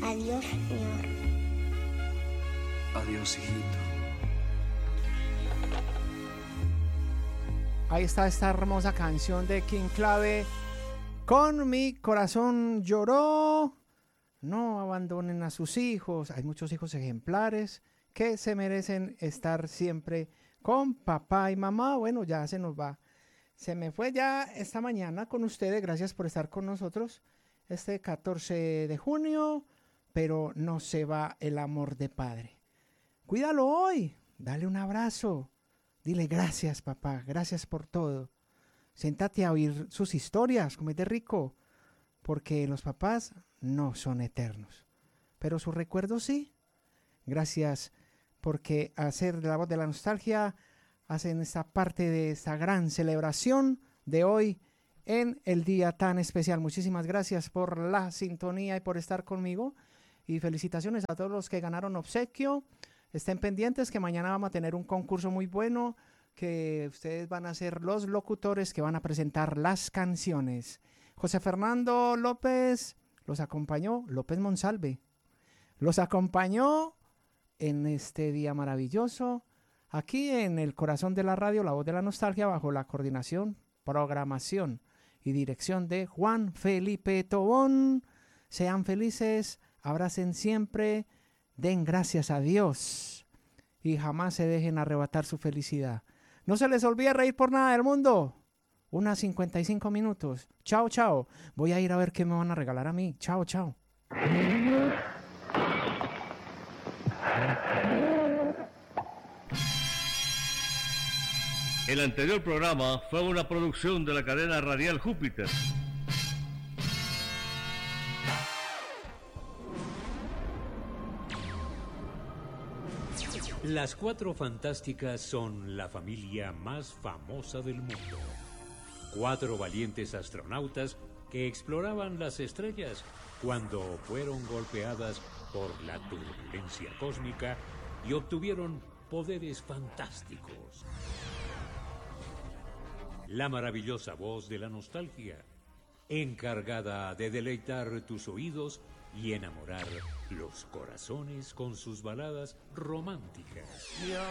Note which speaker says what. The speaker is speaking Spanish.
Speaker 1: Adiós, señor.
Speaker 2: Adiós, hijito.
Speaker 3: Ahí está esta hermosa canción de King Clave. Con mi corazón lloró. No abandonen a sus hijos. Hay muchos hijos ejemplares que se merecen estar siempre con papá y mamá. Bueno, ya se nos va. Se me fue ya esta mañana con ustedes. Gracias por estar con nosotros este 14 de junio. Pero no se va el amor de padre. Cuídalo hoy. Dale un abrazo. Dile gracias, papá. Gracias por todo. Siéntate a oír sus historias. Comete rico. Porque los papás no son eternos. Pero sus recuerdos sí. Gracias porque hacer la voz de la nostalgia hacen esta parte de esta gran celebración de hoy en el día tan especial. Muchísimas gracias por la sintonía y por estar conmigo. Y felicitaciones a todos los que ganaron obsequio. Estén pendientes que mañana vamos a tener un concurso muy bueno, que ustedes van a ser los locutores que van a presentar las canciones. José Fernando López los acompañó, López Monsalve, los acompañó en este día maravilloso, aquí en el corazón de la radio, La Voz de la Nostalgia, bajo la coordinación, programación y dirección de Juan Felipe Tobón. Sean felices, abracen siempre, den gracias a Dios y jamás se dejen arrebatar su felicidad. No se les olvide reír por nada del mundo. Unas 55 minutos. Chao, chao. Voy a ir a ver qué me van a regalar a mí. Chao, chao.
Speaker 4: El anterior programa fue una producción de la cadena radial Júpiter.
Speaker 5: Las Cuatro Fantásticas son la familia más famosa del mundo. 4 valientes astronautas que exploraban las estrellas cuando fueron golpeadas por la turbulencia cósmica y obtuvieron poderes fantásticos. La maravillosa voz de la nostalgia, encargada de deleitar tus oídos y enamorar los corazones con sus baladas románticas.